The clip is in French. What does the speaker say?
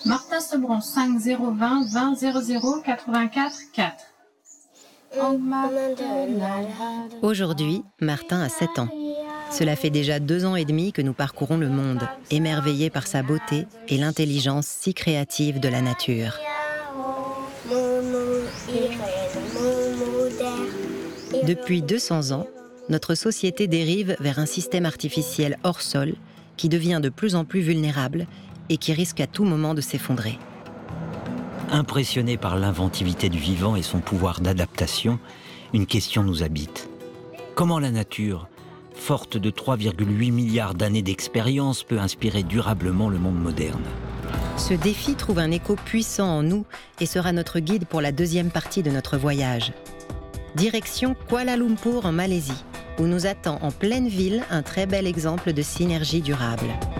Martin Sebron, 5 020 20 00 84 4. Aujourd'hui, Martin a 7 ans. Cela fait déjà 2 ans et demi que nous parcourons le monde, émerveillés par sa beauté et l'intelligence si créative de la nature. Depuis 200 ans, notre société dérive vers un système artificiel hors sol qui devient de plus en plus vulnérable et qui risque à tout moment de s'effondrer. Impressionnés par l'inventivité du vivant et son pouvoir d'adaptation, une question nous habite. Comment la nature, forte de 3,8 milliards d'années d'expérience, peut inspirer durablement le monde moderne ? Ce défi trouve un écho puissant en nous et sera notre guide pour la deuxième partie de notre voyage. Direction Kuala Lumpur en Malaisie, où nous attend en pleine ville un très bel exemple de synergie durable.